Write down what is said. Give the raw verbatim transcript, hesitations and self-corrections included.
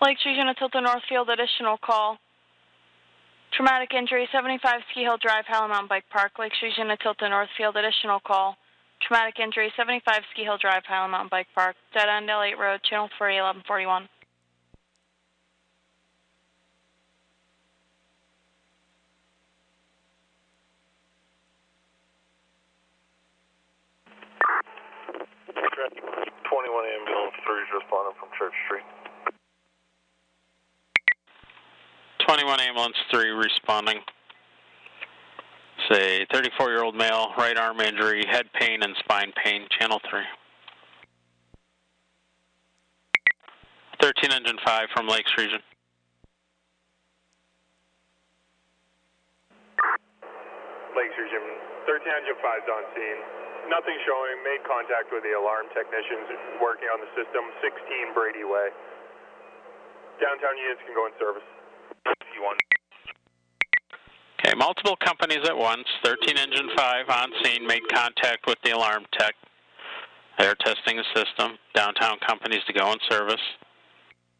Lakes Region of Tilton Northfield, additional call. Traumatic injury, seventy-five Ski Hill Drive, Howland Mountain Bike Park. Lakes Region of Tilton Northfield, additional call. Traumatic injury, seventy-five Ski Hill Drive, Howland Mountain Bike Park. Dead end L eight Road, channel three, eleven forty-one. twenty-one ambulance three is responding from Church Street. twenty-one ambulance three responding. Say thirty-four-year-old male, right arm injury, head pain and spine pain, channel three. thirteen engine five from Lakes Region. Lakes Region, thirteen engine five is on scene. Nothing showing, made contact with the alarm technicians working on the system, sixteen Brady Way. Downtown units can go in service. Okay, multiple companies at once. thirteen engine five on scene, made contact with the alarm tech. They're testing the system. Downtown companies to go in service.